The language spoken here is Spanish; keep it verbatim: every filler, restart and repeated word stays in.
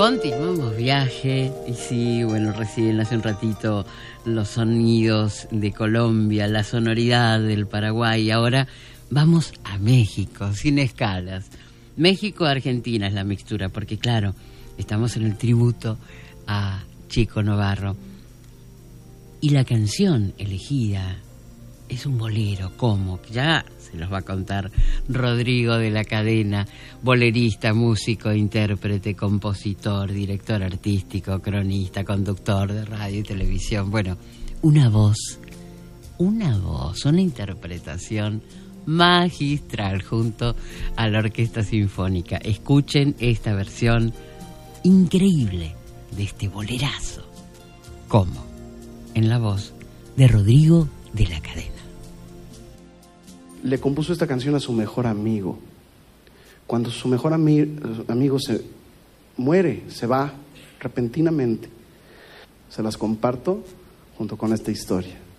Continuamos viaje, y sí, bueno, recién hace un ratito los sonidos de Colombia, la sonoridad del Paraguay, ahora vamos a México, sin escalas. México-Argentina es la mixtura, porque claro, estamos en el tributo a Chico Novarro, y la canción elegida es un bolero, como ya se los va a contar Rodrigo de la Cadena, bolerista, músico, intérprete, compositor, director artístico, cronista, conductor de radio y televisión. Bueno, una voz, una voz, una interpretación magistral junto a la Orquesta Sinfónica. Escuchen esta versión increíble de este bolerazo. ¿Cómo? En la voz de Rodrigo de la Cadena. Le compuso esta canción a su mejor amigo. Cuando su mejor ami- amigo se muere, se va repentinamente. Se las comparto junto con esta historia.